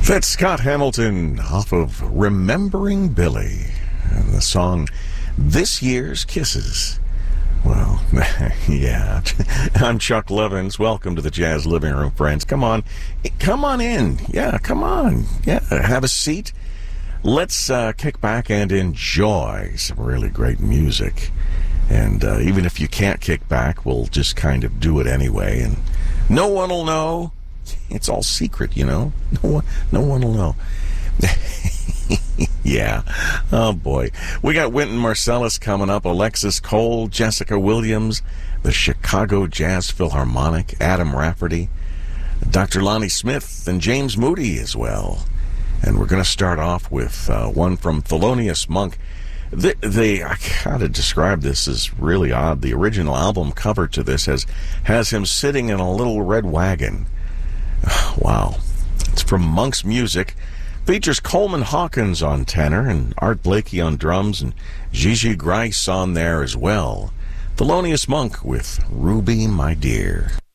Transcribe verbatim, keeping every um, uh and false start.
That's Scott Hamilton off of Remembering Billy and the song This Year's Kisses. Well, yeah. I'm Chuck Levins. Welcome to the Jazz Living Room, friends. Come on. Come on in. Yeah, come on. Yeah, have a seat. Let's uh, kick back and enjoy some really great music. And uh, even if you can't kick back, we'll just kind of do it anyway. And no one will know. It's all secret, you know. No one, no one will know. Yeah. Oh, boy. We got Wynton Marsalis coming up, Alexis Cole, Jessica Williams, the Chicago Jazz Philharmonic, Adam Rafferty, Doctor Lonnie Smith, and James Moody as well. And we're going to start off with uh, one from Thelonious Monk. They, they, I gotta describe this as really odd. The original album cover to this has, has him sitting in a little red wagon. Wow. It's from Monk's Music. Features Coleman Hawkins on tenor and Art Blakey on drums and Gigi Grice on there as well. Thelonious Monk with Ruby, My Dear.